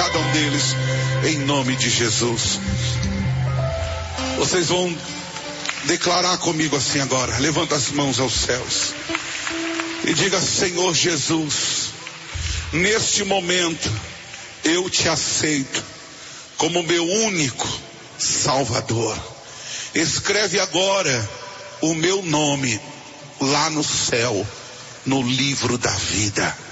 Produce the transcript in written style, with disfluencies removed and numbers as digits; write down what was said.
cada um deles, em nome de Jesus. Vocês vão declarar comigo assim agora. Levanta as mãos aos céus e diga: Senhor Jesus, neste momento eu te aceito como meu único Salvador. Escreve agora o meu nome lá no céu, no livro da vida.